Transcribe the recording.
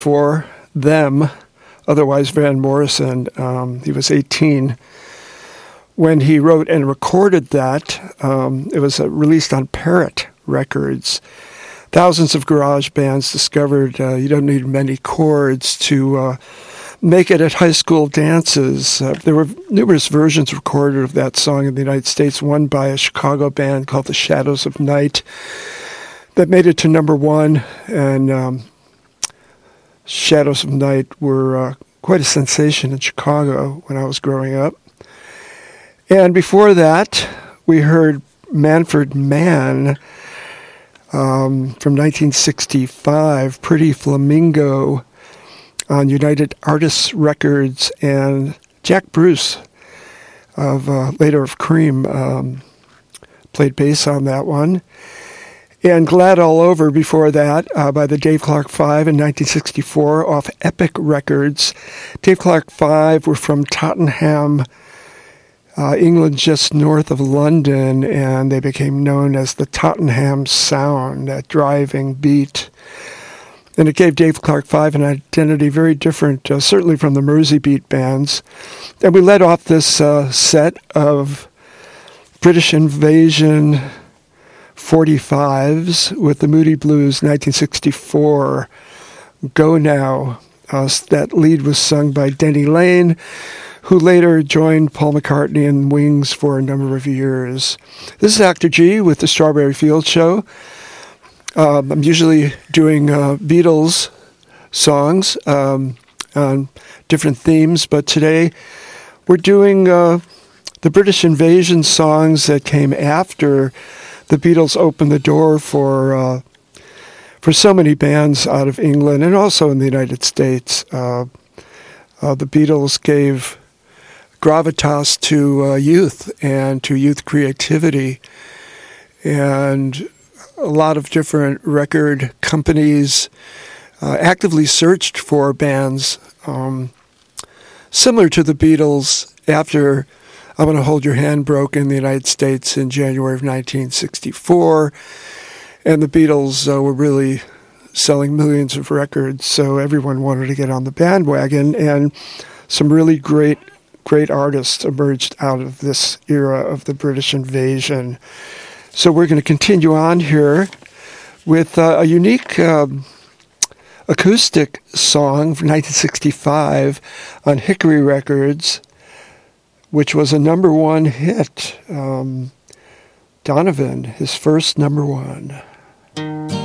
for them, otherwise Van Morrison. He was 18 when he wrote and recorded that. It was released on Parrot Records. Thousands of garage bands discovered you don't need many chords to make it at high school dances. There were numerous versions recorded of that song in the United States, one by a Chicago band called the Shadows of Night that made it to number one, and Shadows of Night were quite a sensation in Chicago when I was growing up. And before that, we heard Manfred Mann from 1965, Pretty Flamingo on United Artists Records, and Jack Bruce, later of Cream, played bass on that one. And Glad All Over before that, by the Dave Clark Five in 1964 off Epic Records. Dave Clark Five were from Tottenham, England, just north of London, and they became known as the Tottenham Sound, that driving beat. And it gave Dave Clark Five an identity very different, certainly from the Mersey beat bands. And we led off this set of British Invasion 45s with the Moody Blues 1964, Go Now. That lead was sung by Denny Laine, who later joined Paul McCartney and Wings for a number of years. This is Dr. G with the Strawberry Fields Show. I'm usually doing Beatles songs on different themes, but today we're doing the British Invasion songs that came after the Beatles opened the door for so many bands out of England and also in the United States. The Beatles gave gravitas to youth and to youth creativity, and a lot of different record companies actively searched for bands similar to the Beatles after I'm Gonna Hold Your Hand broke in the United States in January of 1964, and the Beatles were really selling millions of records, so everyone wanted to get on the bandwagon, and some really great artists emerged out of this era of the British Invasion. So we're going to continue on here with a unique acoustic song from 1965 on Hickory Records, which was a number one hit. Donovan, his first number one.